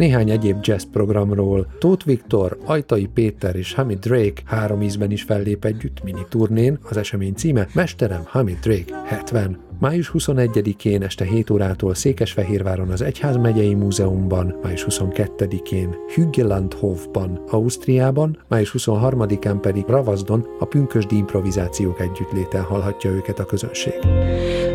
néhány egyéb jazz programról. Tóth Viktor, Ajtai Péter és Hamid Drake 3 ízben is fellép együtt mini turnén, az esemény címe Mesterem Hamid Drake 70. Május 21-én este 7 órától Székesfehérváron az Egyházmegyei Múzeumban, május 22-én Hügellandhofban, Ausztriában, május 23-án pedig Ravasdon a pünkösdi improvizációk együttléten hallhatja őket a közönség.